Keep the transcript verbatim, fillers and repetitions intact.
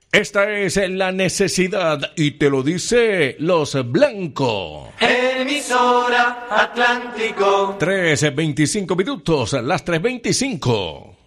Esta es la necesidad y te lo dice Los Blancos. Emisora Atlántico. tres veinticinco minutos, las tres veinticinco.